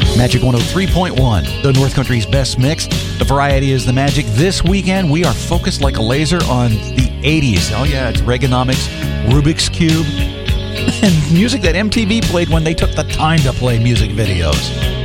Magic 103.1, the North Country's best mix. The variety is the magic. This weekend, we are focused like a laser on the 80s. Oh yeah, it's Reaganomics, Rubik's Cube, and music that MTV played when they took the time to play music videos.